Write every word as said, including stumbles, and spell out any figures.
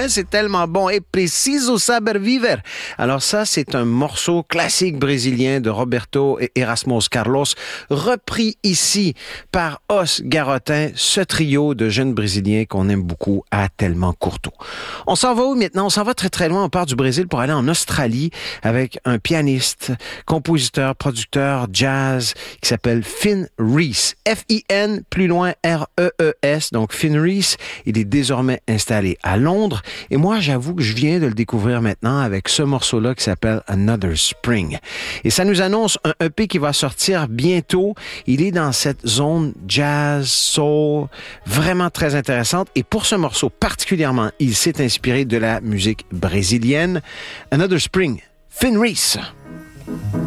c'est tellement bon. Et Preciso Saber Viver. Alors ça, c'est un morceau classique brésilien de Roberto et Erasmus Carlos, repris ici par Os Garotin, ce trio de jeunes Brésiliens qu'on aime beaucoup à Tellement Courteau. On s'en va où maintenant? On s'en va très très loin. On part du Brésil pour aller en Australie avec un pianiste, compositeur, producteur, jazz qui s'appelle Finn Rees. F I N, plus loin R E E S. Donc Finn Rees, il est désormais installé à Londres. Et moi, j'avoue que je viens de le découvrir maintenant avec ce morceau-là qui s'appelle Another Spring. Et ça nous annonce un E P qui va sortir bientôt. Il est dans cette zone jazz, soul, vraiment très intéressante. Et pour ce morceau particulièrement, il s'est inspiré de la musique brésilienne. Another Spring, Finn Rees.